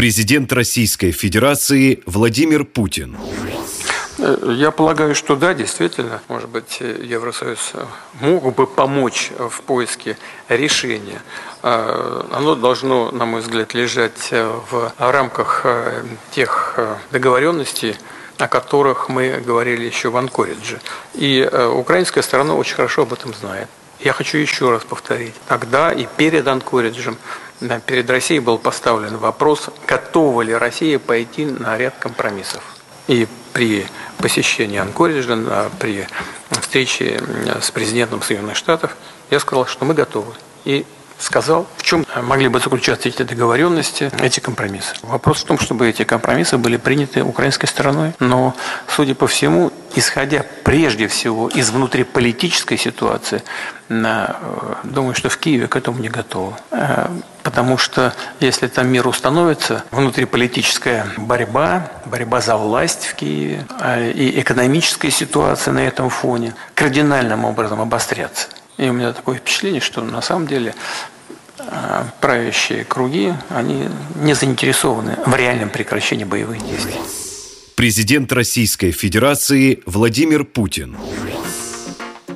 Президент Российской Федерации Владимир Путин. Я полагаю, что да, действительно, может быть, Евросоюз мог бы помочь в поиске решения. Оно должно, на мой взгляд, лежать в рамках тех договоренностей, о которых мы говорили еще в Анкоридже. И украинская сторона очень хорошо об этом знает. Я хочу еще раз повторить. Тогда и перед Анкориджем, перед Россией был поставлен вопрос, готова ли Россия пойти на ряд компромиссов. И при посещении Анкориджа, при встрече с президентом Соединенных Штатов, я сказал, что мы готовы. И сказал, в чем могли бы заключаться эти договоренности, эти компромиссы. Вопрос в том, чтобы эти компромиссы были приняты украинской стороной, но, судя по всему, исходя прежде всего из внутриполитической ситуации, думаю, что в Киеве к этому не готовы. Потому что если там мир установится, внутриполитическая борьба за власть в Киеве и экономическая ситуация на этом фоне кардинальным образом обострятся. И у меня такое впечатление, что на самом деле правящие круги, они не заинтересованы в реальном прекращении боевых действий. Президент Российской Федерации Владимир Путин.